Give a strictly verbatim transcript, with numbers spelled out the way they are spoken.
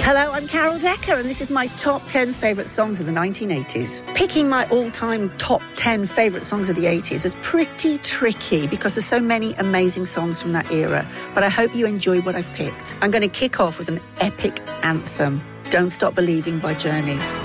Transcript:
Hello, I'm Carol Decker, and this is my top ten favourite songs of the nineteen eighties. Picking my all-time top ten favourite songs of the eighties was pretty tricky because there's so many amazing songs from that era, but I hope you enjoy what I've picked. I'm going to kick off with an epic anthem, Don't Stop Believing by Journey.